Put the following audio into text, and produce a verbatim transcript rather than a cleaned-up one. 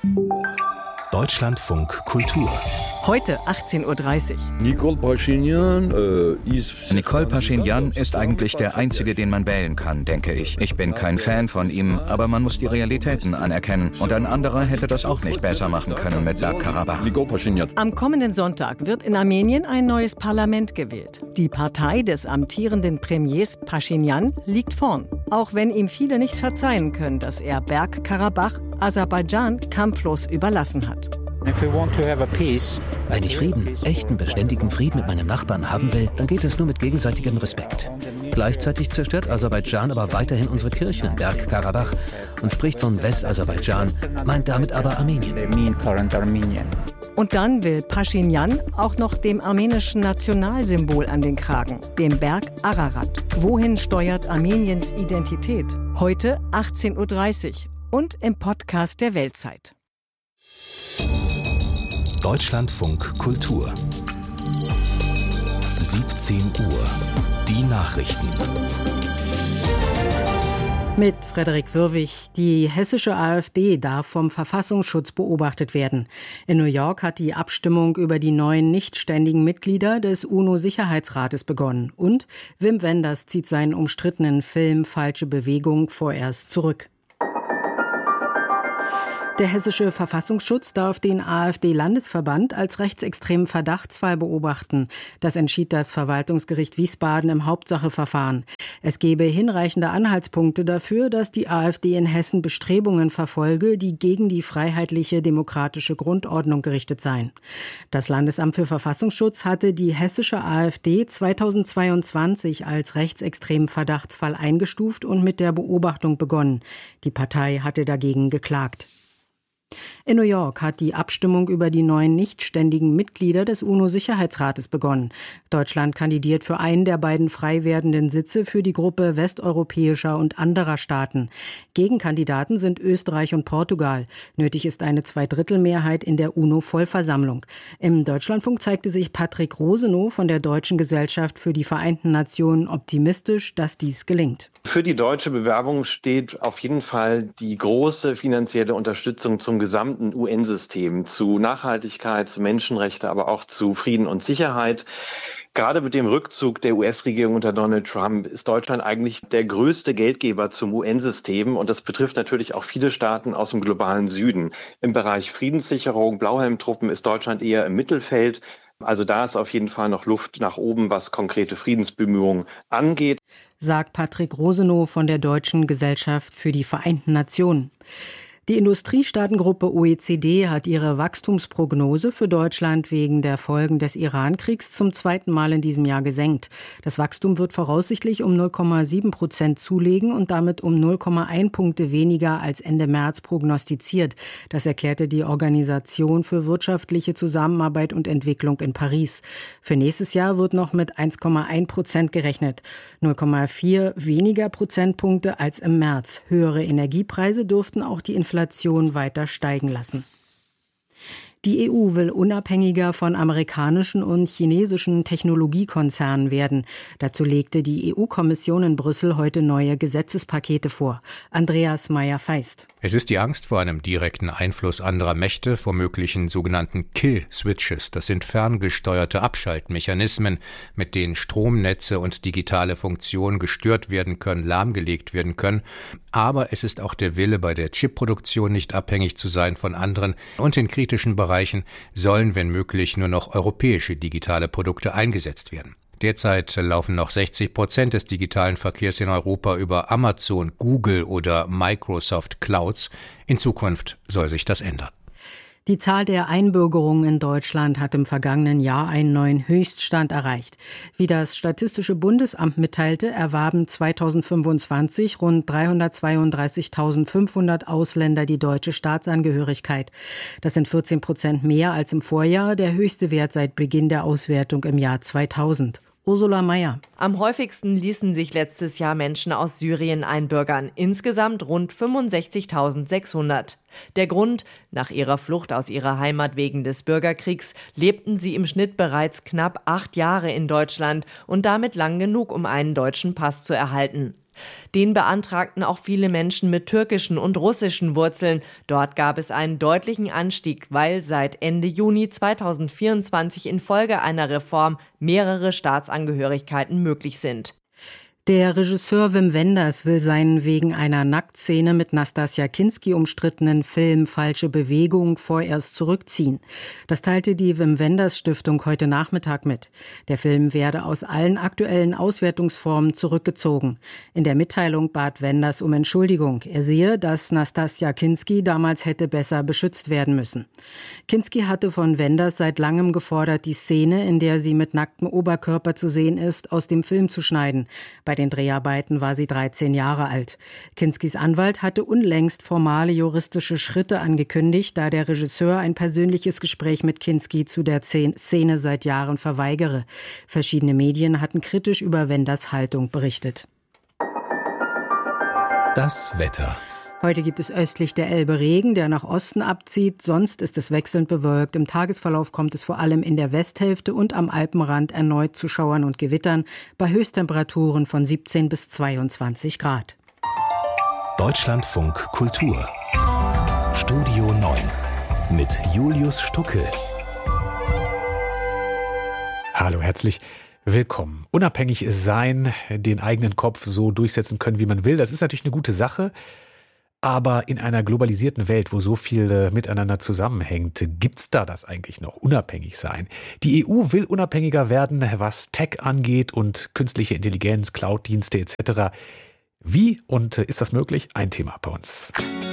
Deutschlandfunk Kultur. Heute achtzehn Uhr dreißig. Nikol Paschinjan äh, ist... Nikol Paschinjan ist eigentlich der Einzige, den man wählen kann, denke ich. Ich bin kein Fan von ihm, aber man muss die Realitäten anerkennen. Und ein anderer hätte das auch nicht besser machen können mit Bergkarabach. Am kommenden Sonntag wird in Armenien ein neues Parlament gewählt. Die Partei des amtierenden Premiers Paschinjan liegt vorn. Auch wenn ihm viele nicht verzeihen können, dass er Bergkarabach Aserbaidschan kampflos überlassen hat. Wenn ich Frieden, echten, beständigen Frieden mit meinem Nachbarn haben will, dann geht es nur mit gegenseitigem Respekt. Gleichzeitig zerstört Aserbaidschan aber weiterhin unsere Kirchen in Bergkarabach und spricht von Westaserbaidschan, meint damit aber Armenien. Und dann will Paschinjan auch noch dem armenischen Nationalsymbol an den Kragen, dem Berg Ararat. Wohin steuert Armeniens Identität? Heute achtzehn Uhr dreißig und im Podcast der Weltzeit. Deutschlandfunk Kultur. siebzehn Uhr. Die Nachrichten. Mit Frederik Würwig. Die hessische AfD darf vom Verfassungsschutz beobachtet werden. In New York hat die Abstimmung über die neuen nichtständigen Mitglieder des UNO-Sicherheitsrates begonnen. Und Wim Wenders zieht seinen umstrittenen Film Falsche Bewegung vorerst zurück. Der hessische Verfassungsschutz darf den AfD-Landesverband als rechtsextremen Verdachtsfall beobachten. Das entschied das Verwaltungsgericht Wiesbaden im Hauptsacheverfahren. Es gebe hinreichende Anhaltspunkte dafür, dass die AfD in Hessen Bestrebungen verfolge, die gegen die freiheitliche demokratische Grundordnung gerichtet seien. Das Landesamt für Verfassungsschutz hatte die hessische AfD zweitausendzweiundzwanzig als rechtsextremen Verdachtsfall eingestuft und mit der Beobachtung begonnen. Die Partei hatte dagegen geklagt. In New York hat die Abstimmung über die neuen nichtständigen Mitglieder des UNO-Sicherheitsrates begonnen. Deutschland kandidiert für einen der beiden frei werdenden Sitze für die Gruppe westeuropäischer und anderer Staaten. Gegenkandidaten sind Österreich und Portugal. Nötig ist eine Zweidrittelmehrheit in der UNO-Vollversammlung. Im Deutschlandfunk zeigte sich Patrick Rosenow von der Deutschen Gesellschaft für die Vereinten Nationen optimistisch, dass dies gelingt. Für die deutsche Bewerbung steht auf jeden Fall die große finanzielle Unterstützung zum gesamten U N-System, zu Nachhaltigkeit, zu Menschenrechten, aber auch zu Frieden und Sicherheit. Gerade mit dem Rückzug der U S-Regierung unter Donald Trump ist Deutschland eigentlich der größte Geldgeber zum U N-System. Und das betrifft natürlich auch viele Staaten aus dem globalen Süden. Im Bereich Friedenssicherung, Blauhelmtruppen ist Deutschland eher im Mittelfeld. Also da ist auf jeden Fall noch Luft nach oben, was konkrete Friedensbemühungen angeht, sagt Patrick Rosenow von der Deutschen Gesellschaft für die Vereinten Nationen. Die Industriestaatengruppe O E C D hat ihre Wachstumsprognose für Deutschland wegen der Folgen des Iran-Kriegs zum zweiten Mal in diesem Jahr gesenkt. Das Wachstum wird voraussichtlich um null Komma sieben Prozent zulegen und damit um null Komma eins Punkte weniger als Ende März prognostiziert. Das erklärte die Organisation für wirtschaftliche Zusammenarbeit und Entwicklung in Paris. Für nächstes Jahr wird noch mit eins Komma eins Prozent gerechnet. null Komma vier weniger Prozentpunkte als im März. Höhere Energiepreise dürften auch die Inflation weiter steigen lassen. Die E U will unabhängiger von amerikanischen und chinesischen Technologiekonzernen werden. Dazu legte die E U-Kommission in Brüssel heute neue Gesetzespakete vor. Andreas Meyer-Feist. Es ist die Angst vor einem direkten Einfluss anderer Mächte, vor möglichen sogenannten Kill-Switches. Das sind ferngesteuerte Abschaltmechanismen, mit denen Stromnetze und digitale Funktionen gestört werden können, lahmgelegt werden können. Aber es ist auch der Wille, bei der Chipproduktion nicht abhängig zu sein von anderen und in kritischen Bereichen sollen, wenn möglich, nur noch europäische digitale Produkte eingesetzt werden. Derzeit laufen noch sechzig Prozent des digitalen Verkehrs in Europa über Amazon, Google oder Microsoft Clouds. In Zukunft soll sich das ändern. Die Zahl der Einbürgerungen in Deutschland hat im vergangenen Jahr einen neuen Höchststand erreicht. Wie das Statistische Bundesamt mitteilte, erwarben zweitausendfünfundzwanzig rund dreihundertzweiunddreißigtausendfünfhundert Ausländer die deutsche Staatsangehörigkeit. Das sind vierzehn Prozent mehr als im Vorjahr, der höchste Wert seit Beginn der Auswertung im Jahr zweitausend. Ursula Mayer. Am häufigsten ließen sich letztes Jahr Menschen aus Syrien einbürgern. Insgesamt rund fünfundsechzigtausendsechshundert. Der Grund: Nach ihrer Flucht aus ihrer Heimat wegen des Bürgerkriegs lebten sie im Schnitt bereits knapp acht Jahre in Deutschland und damit lang genug, um einen deutschen Pass zu erhalten. Den beantragten auch viele Menschen mit türkischen und russischen Wurzeln. Dort gab es einen deutlichen Anstieg, weil seit Ende Juni zweitausendvierundzwanzig infolge einer Reform mehrere Staatsangehörigkeiten möglich sind. Der Regisseur Wim Wenders will seinen wegen einer Nacktszene mit Nastassja Kinski umstrittenen Film Falsche Bewegung vorerst zurückziehen. Das teilte die Wim Wenders Stiftung heute Nachmittag mit. Der Film werde aus allen aktuellen Auswertungsformen zurückgezogen. In der Mitteilung bat Wenders um Entschuldigung. Er sehe, dass Nastassja Kinski damals hätte besser beschützt werden müssen. Kinski hatte von Wenders seit langem gefordert, die Szene, in der sie mit nacktem Oberkörper zu sehen ist, aus dem Film zu schneiden. Bei den Dreharbeiten war sie dreizehn Jahre alt. Kinskis Anwalt hatte unlängst formale juristische Schritte angekündigt, da der Regisseur ein persönliches Gespräch mit Kinski zu der Szene seit Jahren verweigere. Verschiedene Medien hatten kritisch über Wenders Haltung berichtet. Das Wetter. Heute gibt es östlich der Elbe Regen, der nach Osten abzieht. Sonst ist es wechselnd bewölkt. Im Tagesverlauf kommt es vor allem in der Westhälfte und am Alpenrand erneut zu Schauern und Gewittern bei Höchsttemperaturen von siebzehn bis zweiundzwanzig Grad. Deutschlandfunk Kultur. Studio neun mit Julius Stucke. Hallo, herzlich willkommen. Unabhängig sein, den eigenen Kopf so durchsetzen können, wie man will, das ist natürlich eine gute Sache. Aber in einer globalisierten Welt, wo so viel äh, miteinander zusammenhängt, gibt's da das eigentlich noch? Unabhängig sein. Die E U will unabhängiger werden, was Tech angeht und künstliche Intelligenz, Cloud-Dienste et cetera. Wie und äh, ist das möglich? Ein Thema bei uns.